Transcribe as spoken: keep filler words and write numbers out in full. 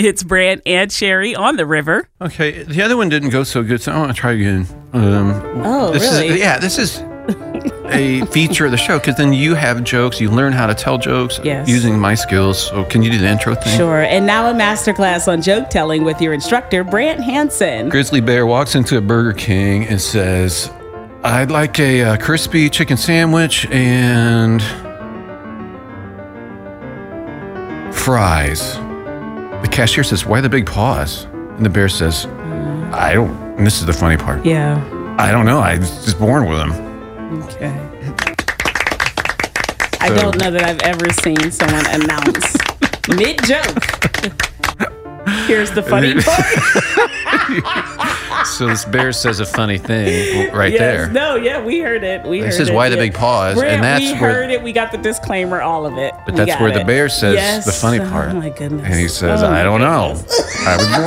It's Brant and Sherry on the river. Okay, the other one didn't go so good, so I want to try again. Um, Oh, this really? Is, yeah, this is a feature of the show because then you have jokes. You learn how to tell jokes Yes. using my skills. So can you do the intro thing? Sure. And now a masterclass on joke telling with your instructor, Brant Hansen. Grizzly Bear walks into a Burger King and says, I'd like a, uh crispy chicken sandwich and fries. The cashier says, why the big pause? And the bear says, I don't, and this is the funny part. Yeah. I don't know. I was just born with them. Okay. I don't know that I've ever seen someone announce mid-joke. Here's the funny part. So this bear says a funny thing right Yes, there. no, yeah, we heard it. We heard This is it. why the yeah. big pause, Brant, and that's we where. heard it. We got the disclaimer, all of it. But We that's got where the it. bear says Yes. the funny part. Oh my goodness. And he says, Oh, I my don't know. goodness. I was born